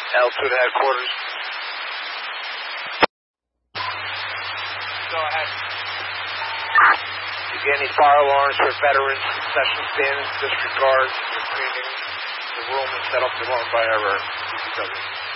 Altitude headquarters. Go ahead. You get any fire alarms for veterans, concession stands, disregard, the cleaning the room and set up the alarm by our DPW.